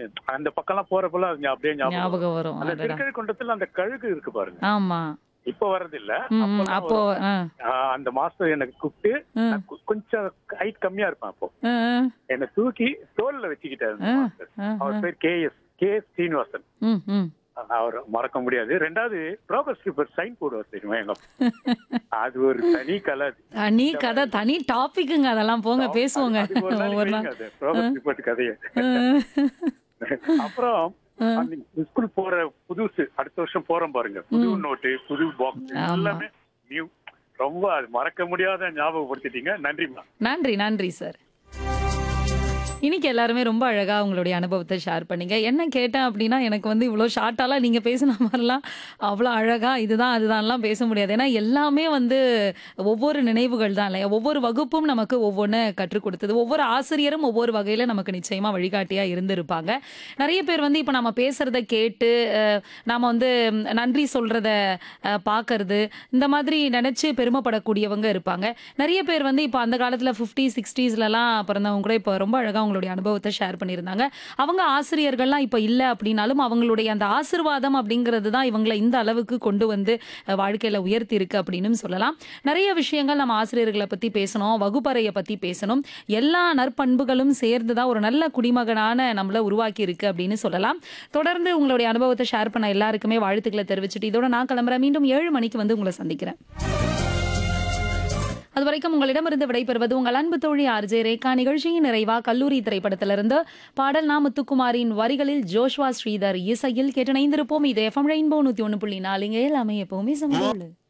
அந்த பக்கம்லாம் போறப்பெல்லாம் அது அப்படியே ஞாபகம் வரும். ஞாபகம் வரும். அந்த அடடா! திருக்கழுக்குன்றத்துல அந்த கழுகு இருக்கு பாருங்க. ஆமா. இப்ப வர்றதில்ல. அப்பெல்லாம் அப்போ வரும். அ, அந்த மாஸ்டர் எனக்கு கூப்பிட்டு, அ, நான் கொஞ்சம் ஹைட் கம்மியா இருப்பேன் அப்போ. அ, என்னை தூக்கி தோல்ல வச்சுக்கிட்டாரு அந்த அ, மாஸ்டர். அ, அவர் அ. பேர் கேஎஸ் ஸ்ரீனிவாசன். ம், ம். அவர் மறக்க முடியாது. ரெண்டாவது ப்ரோக்ரஸ் ரிப்போர்ட் சைன் போடுவார் தெரியுமா எங்க அப்பா. அது ஒரு தனி கலை அது. தனி கதை, தனி டாபிக்குங்க அதெல்லாம். போங்க பேசுவோங்க அது ஒரு நாளைக்கு ஒவ்வொரு வைங்க நாள். அது ப்ரோக்ரஸ் ரிப்போர்ட் கதையை. அ, அப்புறம் அ. ஸ்கூல் போற புதுசு அடுத்த வருஷம் போறோம் பாருங்க. புது நோட்டு, புது பாக்ஸ் ஆமா. எல்லாமே நியூ. ரொம்ப அது மறக்க முடியாத ஞாபகப்படுத்திட்டீங்க. நன்றிமா. நன்றி, நன்றி சார். இன்னைக்கு எல்லாருமே ரொம்ப அழகா உங்களுடைய அனுபவத்தை ஷேர் பண்ணீங்க. என்ன கேட்டேன் அப்படின்னா, எனக்கு வந்து இவ்வளோ ஷார்ட்டாலாம் நீங்க பேசின மாரிலாம் அவ்வளோ அழகா இதுதான், அதுதான்லாம் பேச முடியாது. ஏன்னா எல்லாமே வந்து ஒவ்வொரு நினைவுகள் தான் இல்லையா? ஒவ்வொரு வகுப்பும் நமக்கு ஒவ்வொன்னு கற்றுக் கொடுத்தது. ஒவ்வொரு ஆசிரியரும் ஒவ்வொரு வகையில நமக்கு நிச்சயமா வழிகாட்டியா இருந்திருப்பாங்க. நெறைய பேர் வந்து இப்ப நம்ம பேசுறத கேட்டு, நாம வந்து நன்றி சொல்றத பார்க்கறது, இந்த மாதிரி நெனச்சு பெருமைப்படக்கூடியவங்க இருப்பாங்க. நெறைய பேர் வந்து இப்ப அந்த காலத்துல 50, 60ஸ்லலாம் பிறந்தவங்க கூட இப்ப ரொம்ப அழகா உங்களுடைய அனுபவத்தை ஷேர் பண்ணியிருந்தாங்க. அவங்க ஆசிரியர்கள்லாம் இப்ப இல்ல அப்படின்னாலும், அவங்களுடைய அந்த ஆசிர்வாதம் அப்படிங்கிறது தான் இவங்கள இந்த அளவுக்கு கொண்டு வந்து வாழ்க்கையில உயர்த்தி இருக்கு அப்படின்னும் சொல்லலாம். நெறைய விஷயங்கள் நம்ம ஆசிரியர்கள பத்தி பேசணும், வகுப்பறைய பத்தி பேசணும். எல்லா நற்பண்புகளும் சேர்ந்து தான் ஒரு நல்ல குடிமகனான நம்மள உருவாக்கி இருக்கு அப்படின்னு சொல்லலாம். தொடர்ந்து உங்களுடைய அனுபவத்தை ஷேர் பண்ண எல்லாருக்குமே வாழ்த்துக்களை தெரிவிச்சுட்டு, இதோட நான் கிளம்புறேன். மீண்டும் 7 மணிக்கு வந்து உங்களை சந்திக்கிறேன். அதுவரைக்கும் உங்களிடமிருந்து விடைபெறுவது உங்கள் அன்பு தோழி ஆர்ஜே ரேகா. நிகழ்ச்சியின் நிறைவா கல்லூரி திரைப்படத்திலிருந்து பாடல் நா. முத்துக்குமாரின் வரிகளில் ஜோஷ்வா ஸ்ரீதர் இசையில் கேட்டு இணைந்திருப்போம். இது எஃப்எம் ரெயின்போ 101.4. இங்க எல்லாமே எப்பவுமே சமதோடு.